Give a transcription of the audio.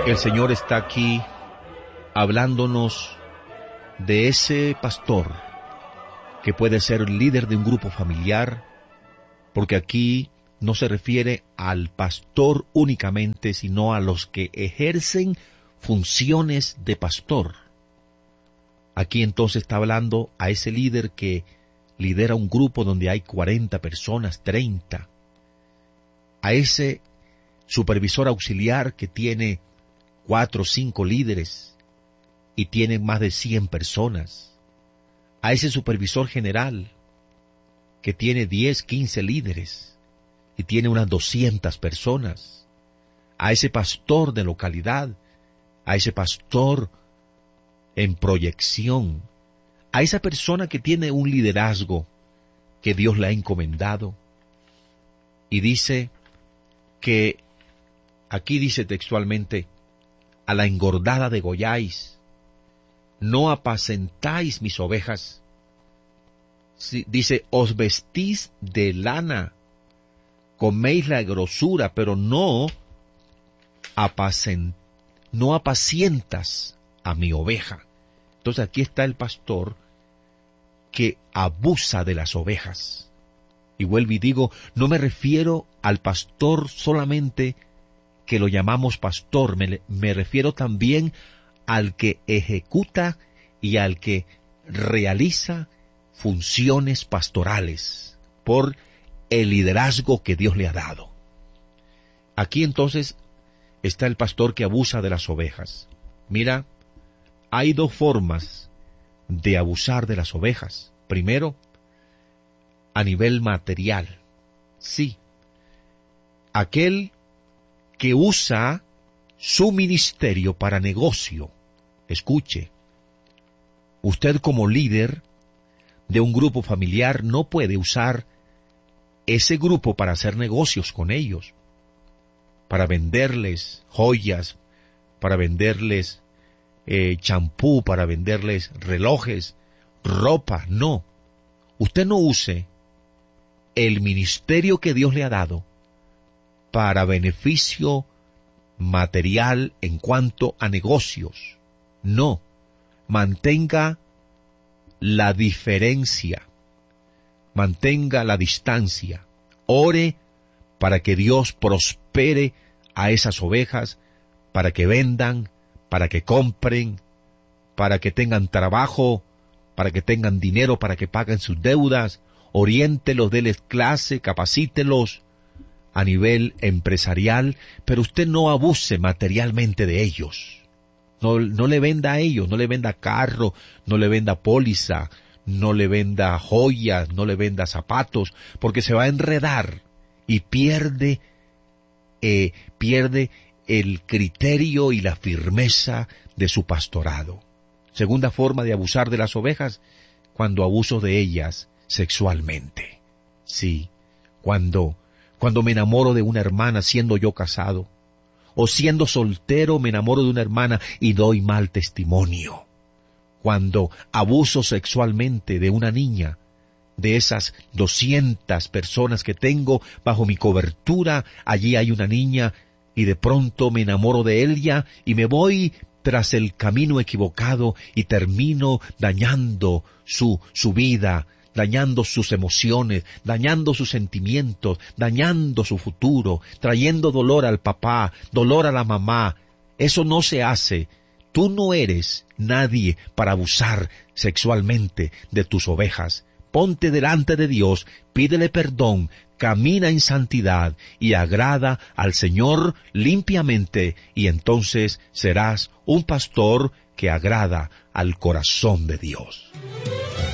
El Señor está aquí hablándonos de ese pastor que puede ser líder de un grupo familiar, porque aquí no se refiere al pastor únicamente, sino a los que ejercen funciones de pastor. Aquí entonces está hablando a ese líder que lidera un grupo donde hay 40 personas, 30. A ese supervisor auxiliar que tiene 4 o 5 líderes y tiene más de 100 personas. A ese supervisor general que tiene 10, 15 líderes y tiene unas 200 personas. A ese pastor de localidad, a ese pastor en proyección, a esa persona que tiene un liderazgo que Dios le ha encomendado. Y dice que, aquí dice textualmente, a la engordada degolláis, no apacentáis mis ovejas. Sí, dice, os vestís de lana, coméis la grosura, pero no apacientas a mi oveja. Entonces aquí está el pastor que abusa de las ovejas. Y vuelvo y digo, no me refiero al pastor solamente que lo llamamos pastor, me refiero también al que ejecuta y al que realiza funciones pastorales por el liderazgo que Dios le ha dado. Aquí entonces está el pastor que abusa de las ovejas. Mira, hay 2 formas de abusar de las ovejas. Primero, a nivel material. Sí, aquel que usa su ministerio para negocio. Escuche, usted como líder de un grupo familiar no puede usar ese grupo para hacer negocios con ellos, para venderles joyas, para venderles champú, para venderles relojes, ropa. No, usted no use el ministerio que Dios le ha dado para beneficio material en cuanto a negocios. No, mantenga la diferencia, mantenga la distancia, ore para que Dios prospere a esas ovejas, para que vendan, para que compren, para que tengan trabajo, para que tengan dinero, para que paguen sus deudas. Oriéntelos, déles clase, capacítelos a nivel empresarial, pero usted no abuse materialmente de ellos. No le venda a ellos, no le venda carro, no le venda póliza, no le venda joyas, no le venda zapatos, porque se va a enredar y pierde el criterio y la firmeza de su pastorado. Segunda forma de abusar de las ovejas, cuando abuso de ellas sexualmente. Sí, cuando me enamoro de una hermana siendo yo casado, o siendo soltero me enamoro de una hermana y doy mal testimonio. Cuando abuso sexualmente de una niña, de esas 200 personas que tengo bajo mi cobertura, allí hay una niña y de pronto me enamoro de ella y me voy tras el camino equivocado y termino dañando su vida, dañando sus emociones, dañando sus sentimientos, dañando su futuro, trayendo dolor al papá, dolor a la mamá. Eso no se hace. Tú no eres nadie para abusar sexualmente de tus ovejas. Ponte delante de Dios, pídele perdón, camina en santidad y agrada al Señor limpiamente, y entonces serás un pastor que agrada al corazón de Dios.